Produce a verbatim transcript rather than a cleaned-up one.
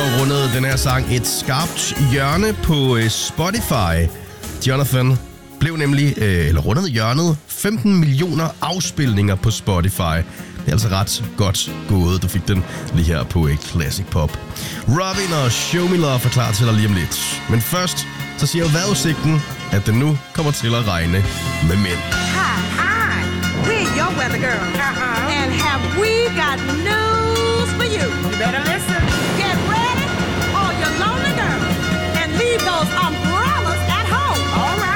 og rundede den her sang et skarpt hjørne på Spotify. Jonathan blev nemlig, øh, eller rundede hjørnet, femten millioner afspilninger på Spotify. Det er altså ret godt gået. Du fik den lige her på et Classic Pop. Robin og Show Me Love er klar til dig lige om lidt. Men først, så siger vejrudsigten, at den nu kommer til at regne med mænd. Hi, hi, we're your weather girl. Uh-huh. And have we got news for you? You better listen.